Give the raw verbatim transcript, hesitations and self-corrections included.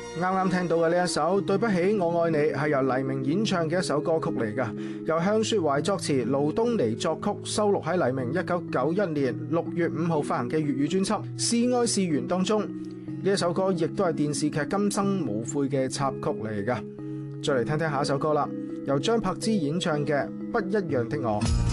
啱啱聽到嘅呢一首《對不起我愛你》係由黎明演唱嘅一首歌曲嚟㗎，由向雪懷作詞，盧東尼作曲，收錄喺黎明一九九一年六月五號發行嘅粵語專輯《是愛是緣》當中。呢一首歌亦都係電視劇《今生無悔》嘅插曲嚟㗎。再嚟聽聽下一首歌啦，由張柏芝演唱嘅《不一樣的我》。